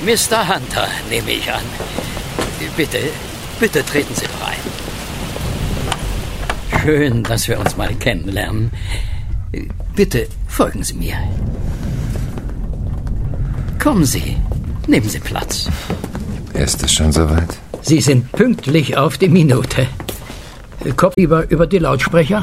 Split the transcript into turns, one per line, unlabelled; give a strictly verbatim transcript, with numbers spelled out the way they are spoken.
Mister Hunter, nehme ich an. Bitte, bitte treten Sie doch ein. Schön, dass wir uns mal kennenlernen. Bitte folgen Sie mir. Kommen Sie, nehmen Sie Platz.
Ist es schon soweit?
Sie sind pünktlich auf die Minute. Kopf lieber über die Lautsprecher.